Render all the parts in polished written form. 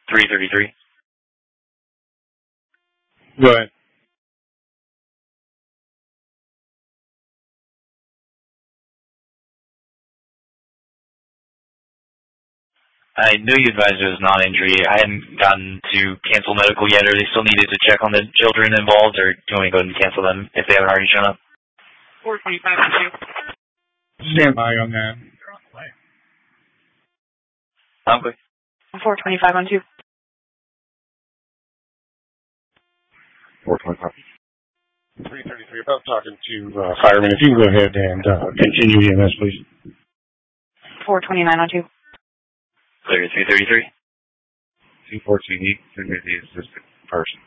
333. Go ahead. I knew you advised it was non-injury. I hadn't gotten to cancel medical yet. Are they still needed to check on the children involved, or do you want me to go ahead and cancel them if they haven't already shown up? 425 on 2. Stand by on that. I'm quick. 425 on 2. 425. 333, about talking to fireman. If you can go ahead and continue EMS, please. 429 on 2. Clear 333. C14E, send me the assistant person.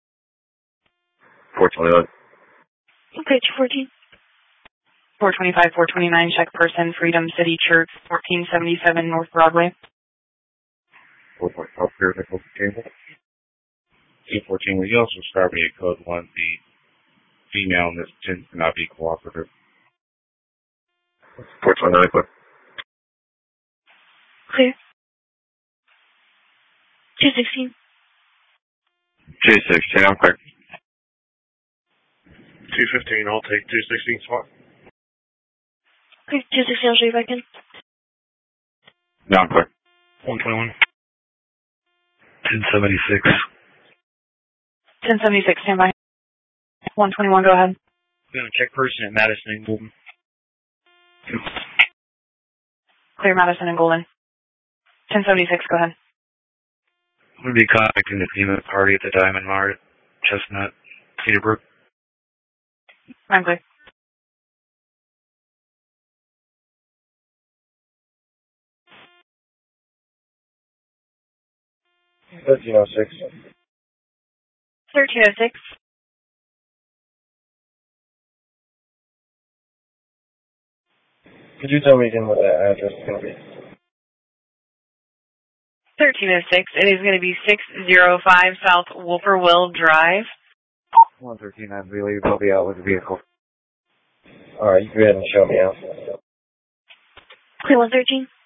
421. Okay, 214. 425, 429, check person, Freedom City Church, 1477 North Broadway. 4.5, clear the cable. C14, will you also start me at code 1? The female in this tends to not be cooperative. 429, clear. Clear. 216. 216, I'm clear. 215, I'll take 216 spot. Okay, 216, I'll show you back in. No, I'm clear. 121. 1076. 1076, stand by. 121, go ahead. I'm going to check person at Madison and Golden. Clear Madison and Golden. 1076, go ahead. I'm going to be contacting the FEMA party at the Diamond Mart, Chestnut, Cedarbrook. I'm clear. $1306. 1306. Could you tell me again what that address is going to be? 1306. It is going to be 605 South Wolferville Drive. 113, I believe I'll be out with the vehicle. Alright, you go ahead and show me out. Clear 113.